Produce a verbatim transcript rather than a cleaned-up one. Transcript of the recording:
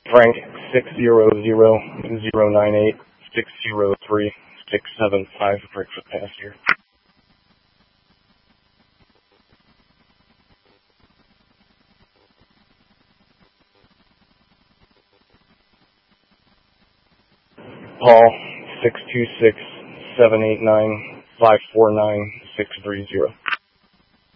Frank six zero zero zero nine eight six zero three six seven five, breakfast passenger. Paul six two six seven eight nine five four nine six three zero.